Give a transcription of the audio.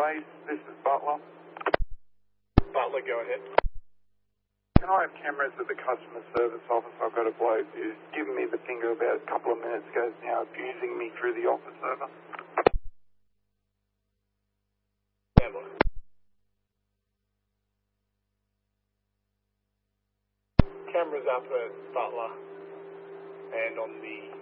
please? This is Butler. Butler, go ahead. Can I have cameras at the customer service office? I've got a bloke who's given me the finger about a couple of minutes ago, now abusing me through the office server. Cameras up at Butler and on the